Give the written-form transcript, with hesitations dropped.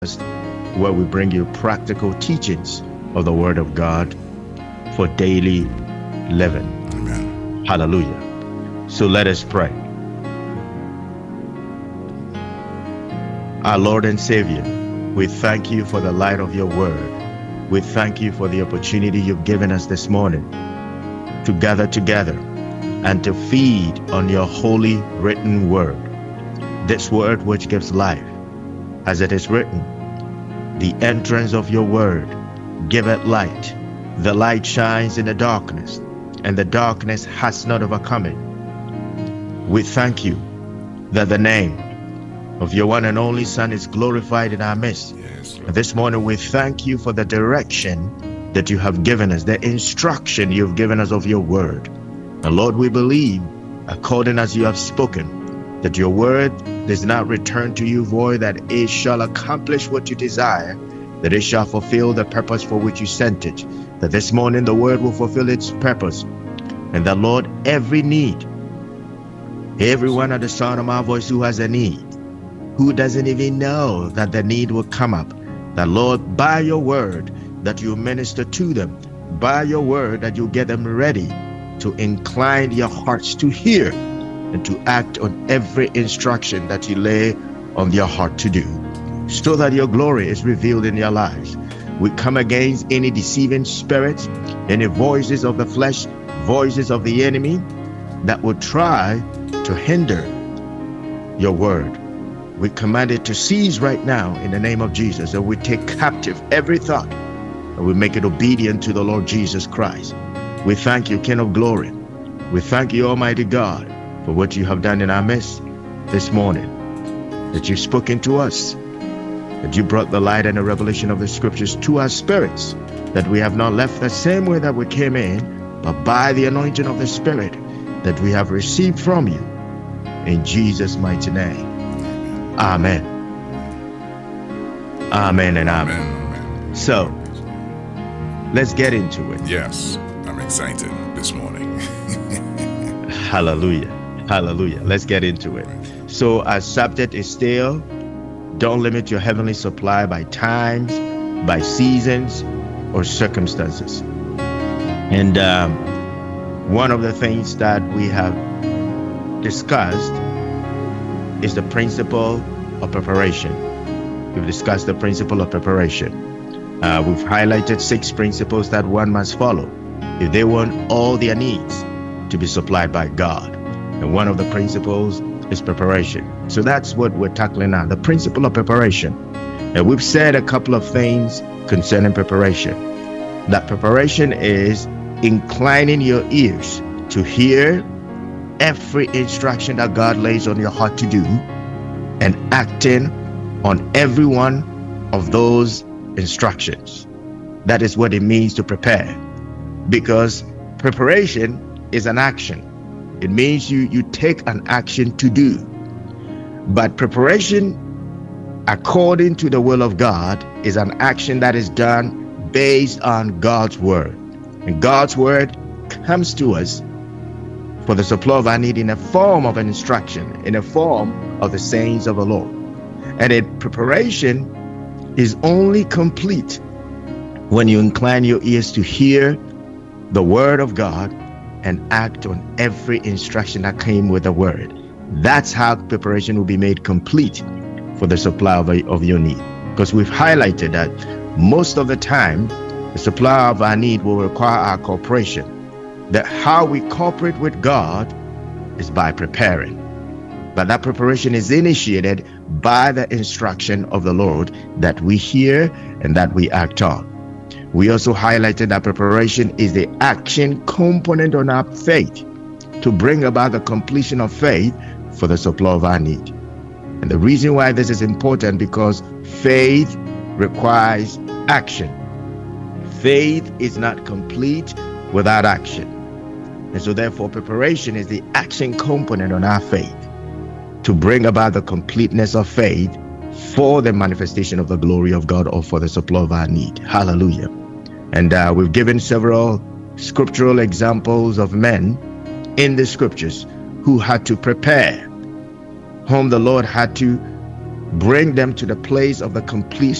where we bring you practical teachings of the Word of God for daily living. Amen. Hallelujah. So let us pray. Our Lord and Savior, we thank you for the light of your Word. We thank you for the opportunity you've given us this morning to gather together and to feed on your holy written Word. This Word which gives life. As it is written, the entrance of your word giveth light. The light shines in the darkness, and the darkness has not overcome it. We thank you that the name of your one and only Son is glorified in our midst. Yes, This morning we thank you for the direction that you have given us, the instruction you've given us of your word. And Lord, we believe, according as you have spoken, that your word does not return to you void, that it shall accomplish what you desire, that it shall fulfill the purpose for which you sent it, that this morning the word will fulfill its purpose, and that, Lord, every need, everyone at the sound of my voice who has a need, who doesn't even know that the need will come up, that, Lord, by your word, that you minister to them, by your word, that you get them ready to incline their hearts to hear and to act on every instruction that you lay on their heart to do, so that your glory is revealed in their lives. We come against any deceiving spirits, any voices of the flesh, voices of the enemy that would try to hinder your word. We command it to cease right now in the name of Jesus, and we take captive every thought and we make it obedient to the Lord Jesus Christ. We thank you, King of glory. We thank you, Almighty God, for what you have done in our midst this morning, that you've spoken to us, that you brought the light and the revelation of the scriptures to our spirits, that we have not left the same way that we came in, but by the anointing of the Spirit that we have received from you. In Jesus' mighty name. Amen. Amen and amen. Amen. So, let's get into it. Yes, I'm excited this morning. Hallelujah. Hallelujah. Let's get into it. So our subject is still, don't limit your heavenly supply by times, by seasons, or circumstances. And one of the things that we have discussed is the principle of preparation. We've discussed the principle of preparation. We've highlighted 6 principles that one must follow if they want all their needs to be supplied by God. And one of the principles is preparation. So that's what we're tackling now, the principle of preparation. And we've said a couple of things concerning preparation. That preparation is inclining your ears to hear every instruction that God lays on your heart to do and acting on every one of those instructions. That is what it means to prepare. Because preparation is an action. It means you take an action to do. But preparation, according to the will of God, is an action that is done based on God's word. And God's word comes to us for the supply of our need in a form of an instruction, in a form of the sayings of the Lord. And preparation is only complete when you incline your ears to hear the word of God and act on every instruction that came with the word. That's how preparation will be made complete for the supply of your need. Because we've highlighted that most of the time, the supply of our need will require our cooperation. That how we cooperate with God is by preparing. But that preparation is initiated by the instruction of the Lord that we hear and that we act on. We also highlighted that preparation is the action component on our faith to bring about the completion of faith for the supply of our need. And the reason why this is important, because faith requires action. Faith is not complete without action. And so therefore preparation is the action component on our faith to bring about the completeness of faith for the manifestation of the glory of God or for the supply of our need. Hallelujah. And we've given several scriptural examples of men in the scriptures who had to prepare, whom the Lord had to Bring them to the place of the completion